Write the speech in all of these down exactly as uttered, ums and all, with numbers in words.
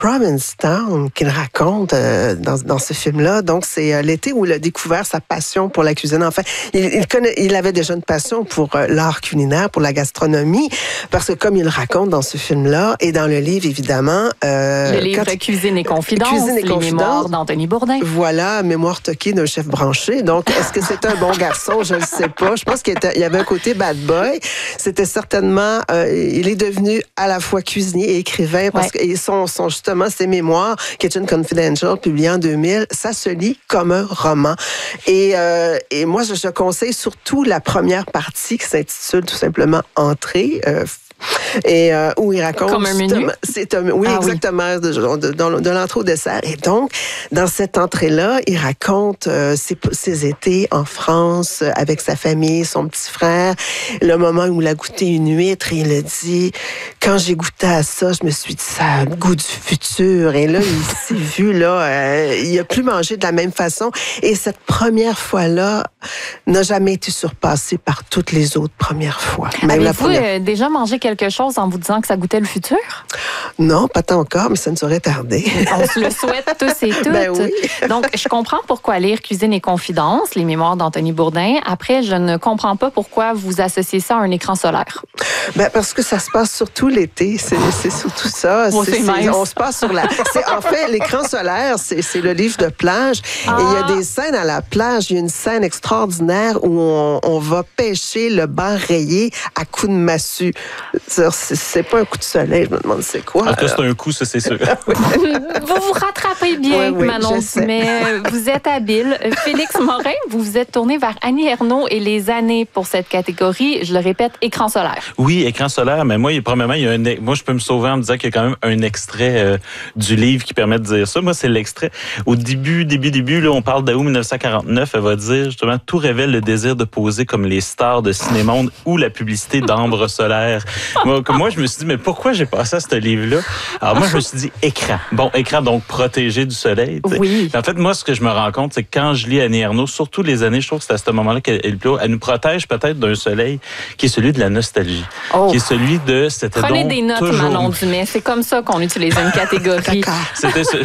Provincetown qu'il raconte euh, dans, dans ce film-là. Donc, c'est euh, l'été où il a découvert sa passion pour la cuisine. Enfin, il, il, connaît, il avait déjà une passion pour euh, l'art culinaire, pour la gastronomie, parce que comme il raconte dans ce film-là, et dans le livre, évidemment... Euh, le livre quand, Cuisine et Confidence, Cuisine et les Confidence, mémoires d'Anthony Bourdin. Voilà, Mémoire toquée d'un chef branché. Donc, est-ce que c'est un bon garçon? Je ne sais pas. Je pense qu'il était, il y avait un côté bad boy. C'était certainement... Euh, il est devenu à la fois cuisinier et écrivain, parce ouais. que son, son, justement, ses mémoires, Kitchen Confidential, publié en deux mille, ça se lit comme un roman. Et, euh, et moi, je, je conseille surtout la première partie qui s'intitule tout simplement « Entrée euh, ». Et euh, où il raconte... Comme un menu? C'est un, oui, ah, exactement, oui. de, de, de, de l'entrée au dessert. Et donc, dans cette entrée-là, il raconte euh, ses, ses étés en France avec sa famille, son petit frère, le moment où il a goûté une huître et il a dit, quand j'ai goûté à ça, je me suis dit, ça a le goût du futur. Et là, il s'est vu, là, euh, il a plus mangé de la même façon. Et cette première fois-là n'a jamais été surpassée par toutes les autres premières fois. Même Avez-vous la première... euh, déjà mangé quelque chose en vous disant que ça goûtait le futur? Non, pas tant encore, mais ça ne saurait tarder. On se le souhaite tous et toutes. Ben oui. Donc, je comprends pourquoi lire Cuisine et Confidence, les mémoires d'Anthony Bourdin. Après, je ne comprends pas pourquoi vous associez ça à un écran solaire. Ben, parce que ça se passe surtout l'été. C'est, c'est surtout ça. Oh, c'est, c'est, on se passe sur la... C'est, en fait, l'écran solaire, c'est, c'est le livre de plage. Ah. Et il y a des scènes à la plage. Il y a une scène extraordinaire où on, on va pêcher le banc rayé à coups de massue. C'est, c'est pas un coup de soleil, je me demande c'est quoi. En tout cas, c'est un coup, ça, c'est sûr. Vous vous rattrapez bien, oui, oui, Manon, mais vous êtes habile. Félix Morin, vous vous êtes tourné vers Annie Ernaux et les années pour cette catégorie. Je le répète, écran solaire. Oui, écran solaire, mais moi, premièrement, il y a un, moi, je peux me sauver en me disant qu'il y a quand même un extrait euh, du livre qui permet de dire ça. Moi, c'est l'extrait. Au début, début, début, là, on parle d'août dix-neuf cent quarante-neuf. Elle va dire, justement, tout révèle le désir de poser comme les stars de Cinémonde ou la publicité d'Ambre solaire. Moi, moi, je me suis dit, mais pourquoi j'ai passé à ce livre-là? Alors, moi, je me suis dit, écran. Bon, écran, donc protégé du soleil. T'sais. Oui. En fait, moi, ce que je me rends compte, c'est que quand je lis Annie Ernaux, surtout les années, je trouve que c'est à ce moment-là qu'elle elle, elle nous protège peut-être d'un soleil qui est celui de la nostalgie. Oh. Qui est celui de... C'était Prenez donc des notes, toujours... Manon Dumais. C'est comme ça qu'on utilise une catégorie. C'était ce...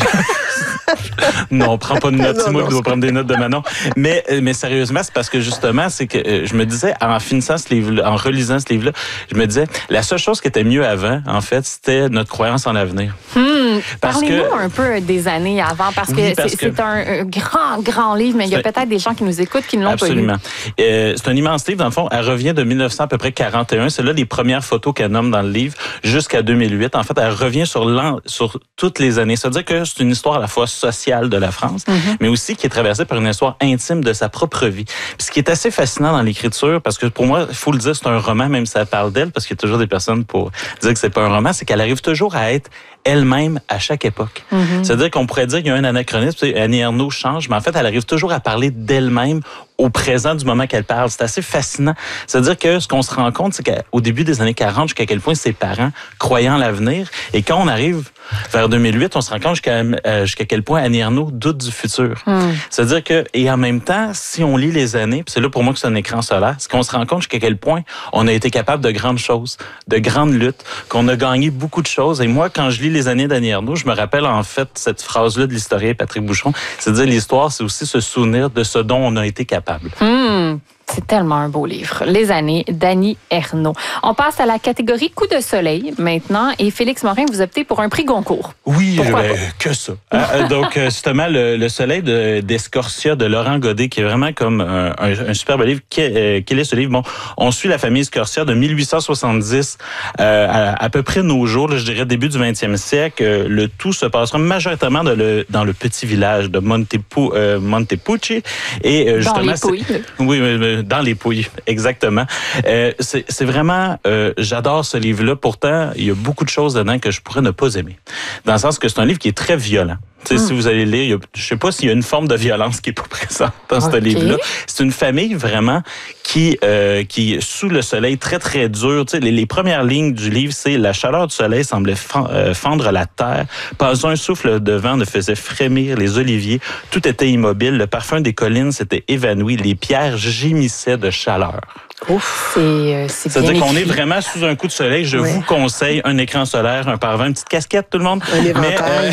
non, prends pas de notes. C'est moi qui dois prendre des notes de Manon. Mais, mais sérieusement, c'est parce que justement, c'est que euh, je me disais, en finissant ce livre-là, en relisant ce livre-là, je me disais, la seule chose qui était mieux avant, en fait, c'était notre croyance en l'avenir. Hmm. Parlez-nous que... un peu des années avant, parce oui, que parce c'est, que... c'est un grand, grand livre, mais il y a peut-être des gens qui nous écoutent qui ne l'ont Absolument. pas lu. Euh, c'est un immense livre, dans le fond. Elle revient de mille neuf cents à peu près quarante et un. C'est là les premières photos qu'elle nomme dans le livre, jusqu'à deux mille huit. En fait, elle revient sur, l'an... sur toutes les années. C'est-à-dire que c'est une histoire à la fois sociale de la France, mm-hmm. mais aussi qui est traversée par une histoire intime de sa propre vie. Puis ce qui est assez fascinant dans l'écriture, parce que pour moi, il faut le dire, c'est un roman, même si ça parle d'elle, parce qu'il y a toujours des personnes pour dire que c'est pas un roman, c'est qu'elle arrive toujours à être elle-même à chaque époque. Mm-hmm. C'est-à-dire qu'on pourrait dire qu'il y a un anachronisme, Annie Ernaux change, mais en fait, elle arrive toujours à parler d'elle-même au présent du moment qu'elle parle. C'est assez fascinant. C'est-à-dire que ce qu'on se rend compte, c'est qu'au début des années quarante, jusqu'à quel point ses parents croyaient en l'avenir. Et quand on arrive vers deux mille huit, on se rend compte jusqu'à, euh, jusqu'à quel point Annie Ernaux doute du futur. Mm. C'est-à-dire que, et en même temps, si on lit les années, puis c'est là pour moi que c'est un écran solaire, c'est qu'on se rend compte jusqu'à quel point on a été capable de grandes choses, de grandes luttes, qu'on a gagné beaucoup de choses. Et moi, quand je lis les années d'Annie Ernaux, je me rappelle en fait cette phrase-là de l'historien Patrick Bouchon, c'est-à-dire l'histoire, c'est aussi se souvenir de ce dont on a été capable. Mmh. C'est tellement un beau livre. Les années d'Annie Ernaux. On passe à la catégorie coup de soleil maintenant. Et Félix Morin, vous optez pour un prix Goncourt. Oui, euh, que ça. euh, donc, justement, le, le soleil de, d'Escorcia de Laurent Godet, qui est vraiment comme un, un, un superbe livre. Quel, euh, quel est ce livre? Bon, on suit la famille Escorcia de mille huit cent soixante-dix euh, à, à peu près nos jours, là, je dirais début du vingtième siècle. Le tout se passera majoritairement dans le, dans le petit village de Montepu, euh, Montepucci. Et, euh, justement, dans les Pouilles. Oui, mais dans les Pouilles, exactement. Euh, c'est, c'est vraiment, euh, j'adore ce livre-là. Pourtant, il y a beaucoup de choses dedans que je pourrais ne pas aimer. Dans le sens que c'est un livre qui est très violent. Mm. Si vous allez lire, il y a, je sais pas s'il y a une forme de violence qui est pas présente dans okay. ce livre-là. C'est une famille vraiment qui, euh, qui sous le soleil très, très dur. Les, les premières lignes du livre, c'est « La chaleur du soleil semblait fendre la terre. Pas un souffle de vent ne faisait frémir les oliviers. Tout était immobile. Le parfum des collines s'était évanoui. Les pierres gémissaient de chaleur. » Ouf, c'est, euh, c'est C'est-à-dire bien qu'on écrit. est vraiment sous un coup de soleil. Je oui. vous conseille un écran solaire, un paravent, une petite casquette, tout le monde. Un éventail. Mais, euh,